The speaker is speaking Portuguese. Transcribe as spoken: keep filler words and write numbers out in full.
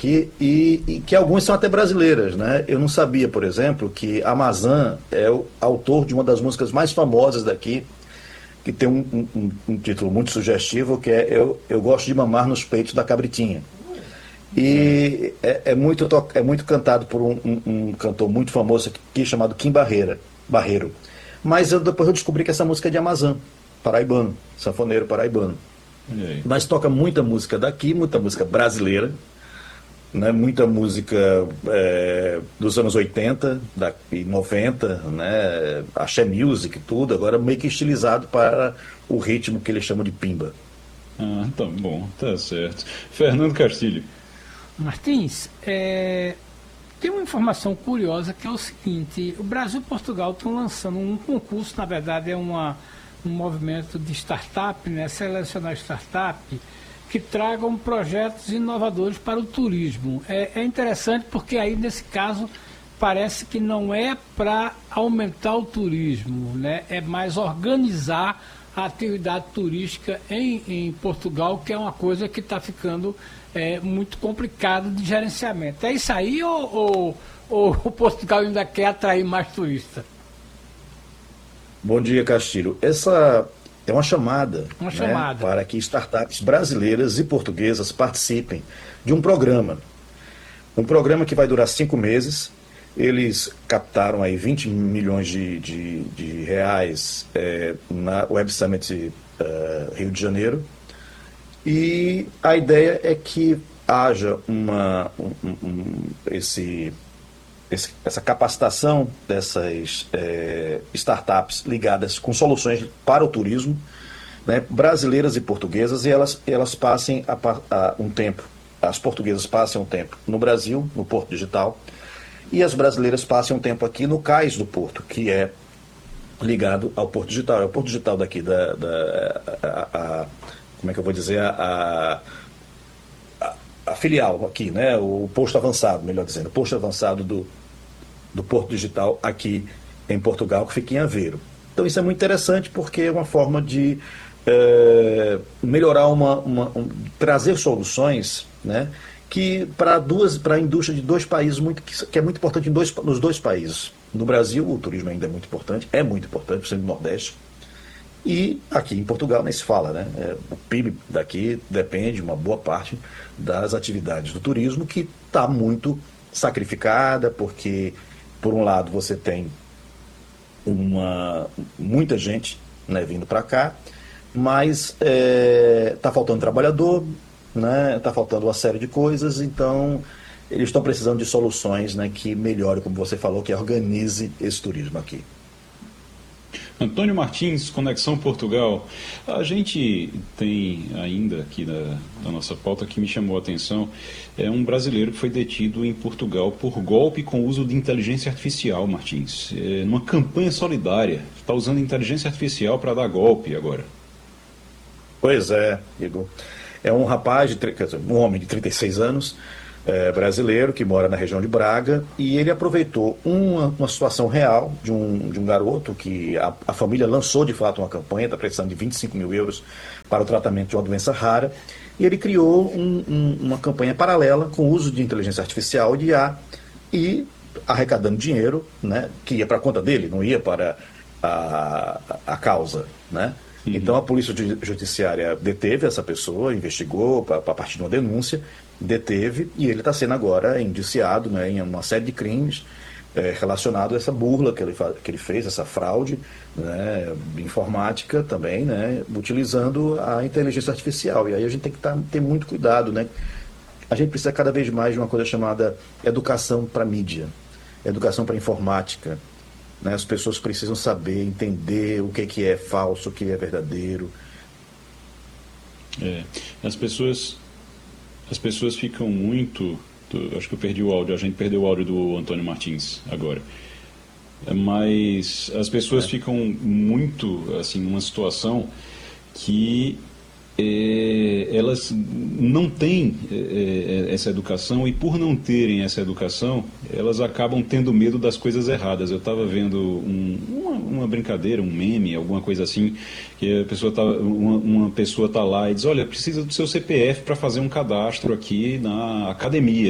aqui e, e que algumas são até brasileiras, né? Eu não sabia, por exemplo, que Amazã é o autor de uma das músicas mais famosas daqui, que tem um, um, um- um título muito sugestivo, que é Eu, Eu Gosto de Mamar nos Peitos da Cabritinha. E é, é muito, to- é muito cantado por um, um- um cantor muito famoso aqui chamado Kim Barreira, Barreiro. Mas eu, depois eu descobri que essa música é de Amazã, paraibano, sanfoneiro paraibano. Olha aí. Mas toca muita música daqui, muita música brasileira, né? Muita música é, dos anos oitenta da, e noventa, né? Axé Music, tudo, agora meio que estilizado para o ritmo que eles chamam de pimba. Ah, tá bom, tá certo. Fernando Castilho. Martins, é, tem uma informação curiosa que é o seguinte: o Brasil e Portugal estão lançando um concurso, na verdade é uma, um movimento de startup, né, selecionar startup que tragam projetos inovadores para o turismo. É, é interessante porque aí, nesse caso, parece que não é para aumentar o turismo, né, é mais organizar a atividade turística em, em Portugal, que é uma coisa que está ficando é, muito complicado de gerenciamento. É isso aí ou, ou, ou o Portugal ainda quer atrair mais turistas? Bom dia, Castilho. Essa é uma chamada, Uma né, chamada. para que startups brasileiras e portuguesas participem de um programa. Um programa que vai durar cinco meses. Eles captaram aí vinte milhões de, de, de reais eh, na Web Summit eh, Rio de Janeiro. E a ideia é que haja uma, um- um- um- esse, esse- essa capacitação dessas eh, startups ligadas com soluções para o turismo, né, brasileiras e portuguesas, e elas, elas passem a, pa- a um tempo, as portuguesas passem um tempo no Brasil, no Porto Digital, e as brasileiras passem um tempo aqui no Cais do Porto, que é ligado ao Porto Digital. É o Porto Digital daqui da, da- a- a- como é que eu vou dizer, a, a- a filial aqui, né? O posto avançado, melhor dizendo, o posto avançado do, do Porto Digital aqui em Portugal, que fica em Aveiro. Então isso é muito interessante porque é uma forma de eh, melhorar uma, uma- um- trazer soluções, né, que para duas, para a indústria de dois países muito que, que é muito importante em dois, nos dois países. No Brasil o turismo ainda é muito importante, é muito importante, sendo do Nordeste. E aqui em Portugal nem se fala, né? É, o P I B daqui depende, uma boa parte, das atividades do turismo, que está muito sacrificada, porque, por um lado, você tem uma, muita gente, né, vindo para cá, mas está faltando trabalhador, né? Está faltando uma série de coisas, então eles estão precisando de soluções, né, que melhore, como você falou, que organize esse turismo aqui. Antônio Martins, Conexão Portugal. A gente tem ainda aqui na, na nossa pauta que me chamou a atenção, é um brasileiro que foi detido em Portugal por golpe com uso de inteligência artificial, Martins. É, numa campanha solidária, está usando inteligência artificial para dar golpe agora. Pois é, Igor. É um rapaz, de, tri- quer dizer, um homem de trinta e seis anos, é, brasileiro, que mora na região de Braga, e ele aproveitou uma, uma situação real de um, de um garoto que a, a família lançou de fato uma campanha, está precisando de vinte e cinco mil euros para o tratamento de uma doença rara, e ele criou um- um- uma campanha paralela com o uso de inteligência artificial, de I A, e arrecadando dinheiro, né, que ia para a conta dele, não ia para a, a causa, né? Então a polícia Ju- judiciária deteve essa pessoa, investigou pa- pa- a partir de uma denúncia, deteve e ele está sendo agora indiciado, né, em uma série de crimes eh, relacionados a essa burla que ele, fa- que ele fez, essa fraude, né, informática também, né, utilizando a inteligência artificial. E aí a gente tem que tá- ter muito cuidado, né? A gente precisa cada vez mais de uma coisa chamada educação para mídia, educação para informática, né? As pessoas precisam saber, entender o que que é falso, o que é verdadeiro. É, as pessoas, as pessoas ficam muito. tô- Acho que eu perdi o áudio, a gente perdeu o áudio do Antônio Martins agora. É, Mas as pessoas Né? ficam muito assim numa situação que é, elas não têm é, é, essa educação e por não terem essa educação elas acabam tendo medo das coisas erradas. Eu estava vendo um- uma, uma brincadeira, um meme, alguma coisa assim, que a pessoa tá, uma, uma pessoa tá lá e diz, olha, precisa do seu C P F para fazer um cadastro aqui na academia.